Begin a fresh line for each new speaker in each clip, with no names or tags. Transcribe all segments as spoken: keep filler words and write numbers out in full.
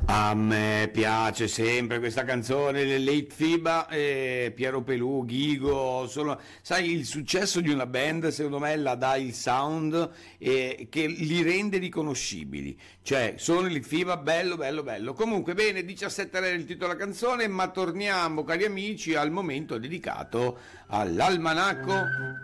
A me piace sempre questa canzone, le Late Fiba, eh, Piero Pelù, Ghigo, sono, sai, il successo di una band secondo me la dà il sound eh, che li rende riconoscibili, cioè sono Late Fiba, bello bello bello. Comunque bene, diciassette era il titolo della canzone, ma torniamo cari amici al momento dedicato all'almanacco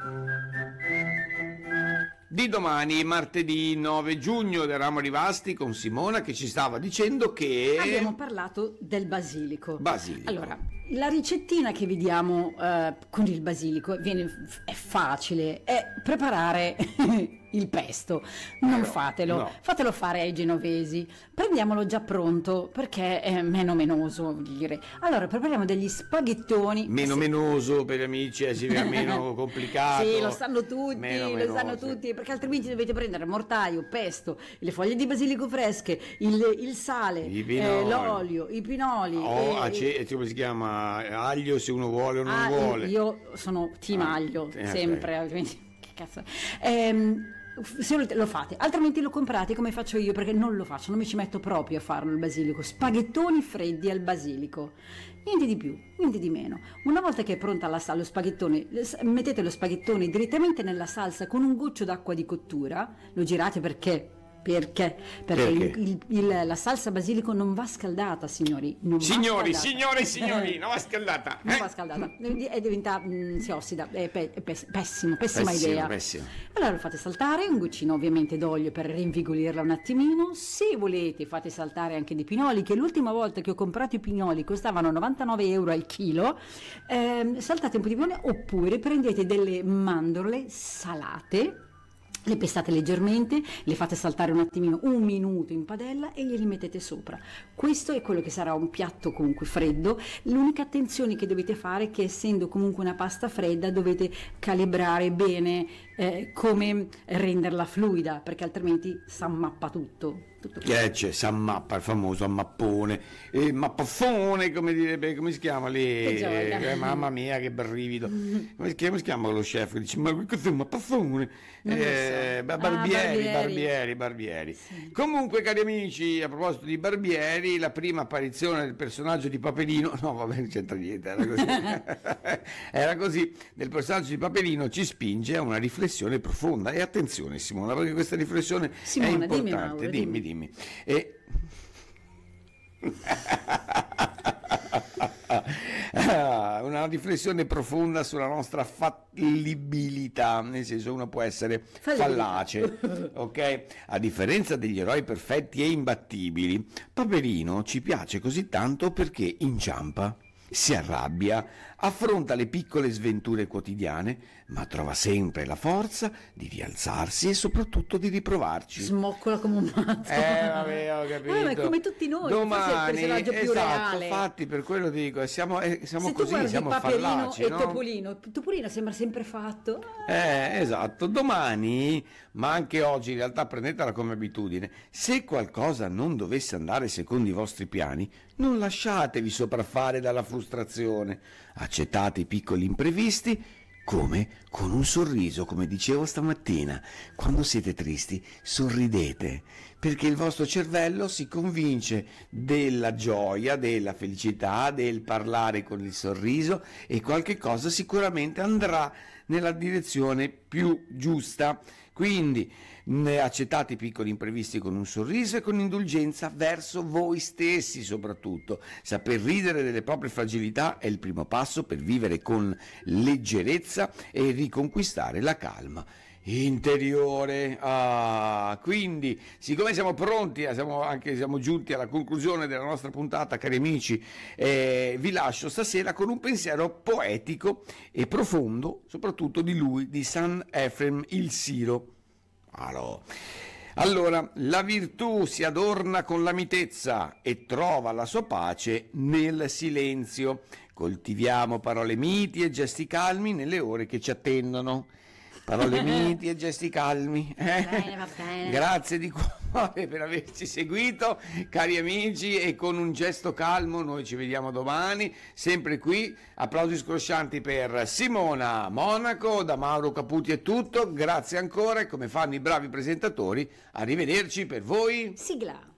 di domani, martedì nove giugno. Eravamo rimasti con Simona che ci stava dicendo che
abbiamo parlato del basilico.
Basilico.
Allora, la ricettina che vi diamo eh, con il basilico viene, è facile, è preparare il pesto. Non
no,
fatelo,
no.
fatelo fare ai genovesi. Prendiamolo già pronto perché è meno menoso, vuol dire. Allora, prepariamo degli spaghettoni.
Meno
Se...
menoso per gli amici, è eh, meno complicato.
Sì, lo sanno tutti,
meno
lo
menoso.
sanno tutti, perché altrimenti dovete prendere mortaio, pesto, le foglie di basilico fresche, il, il sale, eh, l'olio, i pinoli.
Oh,
e,
ace- come si chiama? Aglio se uno vuole o non
ah,
vuole.
Io sono team
ah,
aglio,
eh,
sempre, altrimenti che cazzo. Ehm, se volete lo fate, altrimenti lo comprate come faccio io, perché non lo faccio, non mi ci metto proprio a farlo il basilico. Spaghettoni freddi al basilico, niente di più, niente di meno. Una volta che è pronta la salsa, lo spaghettone, mettete lo spaghettone direttamente nella salsa con un goccio d'acqua di cottura, lo girate perché Perché? Perché,
Perché?
Il, il, il, la salsa basilico non va scaldata, signori. Non
Signori,
va scaldata.
signore e signori, non va scaldata.
Non
eh?
va scaldata e diventa, mh, si ossida, è, pe- è pess- pessimo, pessima
Pessimo,
idea.
pessimo.
Allora lo fate saltare, un goccino ovviamente d'olio per rinvigolirla un attimino. Se volete fate saltare anche dei pinoli, che l'ultima volta che ho comprato i pinoli costavano novantanove euro al chilo. Eh, saltate un po' di pinoli, oppure prendete delle mandorle salate, le pestate leggermente, le fate saltare un attimino, un minuto in padella e glieli mettete sopra. Questo è quello che sarà un piatto comunque freddo. L'unica attenzione che dovete fare è che, essendo comunque una pasta fredda, dovete calibrare bene eh, come renderla fluida, perché altrimenti s'ammappa tutto. tutto
Eh, c'è s'ammappa, il famoso ammappone, eh, mappaffone, come direbbe, come si chiama lì?
Che gioia.
Eh, mamma mia, che brivido. Come si chiama, come si chiama lo chef? Dice, ma cos'è un mappaffone?
Non lo so.
Eh,
Ah,
barbieri,
Barbieri.
barbieri, barbieri.
Sì.
Comunque, cari amici, a proposito di Barbieri, la prima apparizione del personaggio di Paperino, no, vabbè, non c'entra niente, era così. Era così, del personaggio di Paperino ci spinge a una riflessione profonda. E attenzione, Simona, perché questa riflessione
Simona,
è
dimmi,
importante.
Mauro,
dimmi,
dimmi.
dimmi. E... una riflessione profonda sulla nostra fallibilità, nel senso, uno può essere fallace, ok? A differenza degli eroi perfetti e imbattibili, Paperino ci piace così tanto perché inciampa, si arrabbia, affronta le piccole sventure quotidiane, ma trova sempre la forza di rialzarsi e soprattutto di riprovarci.
Smoccola come un matto.
Eh, vabbè, ho capito.
Eh, ma è come tutti noi,
Domani,
forse è il personaggio più
esatto,
reale.
infatti per quello dico, siamo, eh, siamo
Se tu
così,
guardi
siamo
Paperino
fallaci,
e
no?
Topolino, Topolino sembra sempre fatto.
Eh, esatto, domani, ma anche oggi in realtà prendetela come abitudine, se qualcosa non dovesse andare secondo i vostri piani, non lasciatevi sopraffare dalla frustrazione, accettate i piccoli imprevisti, come con un sorriso, come dicevo stamattina. Quando siete tristi, sorridete, perché il vostro cervello si convince della gioia, della felicità, del parlare con il sorriso, e qualche cosa sicuramente andrà nella direzione più giusta. Quindi accettate i piccoli imprevisti con un sorriso e con indulgenza verso voi stessi. Soprattutto saper ridere delle proprie fragilità è il primo passo per vivere con leggerezza e riconquistare la calma interiore. Ah, quindi, siccome siamo pronti, siamo anche siamo giunti alla conclusione della nostra puntata, cari amici, eh, vi lascio stasera con un pensiero poetico e profondo, soprattutto di lui, di San Efrem il Siro. Allora, la virtù si adorna con la mitezza e trova la sua pace nel silenzio. Coltiviamo parole miti e gesti calmi nelle ore che ci attendono. Parole miti e gesti calmi.
Va bene, va bene.
Grazie di cuore per averci seguito, cari amici, e con un gesto calmo noi ci vediamo domani, sempre qui. Applausi scroscianti per Simona Monaco, da Mauro Caputi è tutto, grazie ancora, e come fanno i bravi presentatori, arrivederci per voi.
Sigla.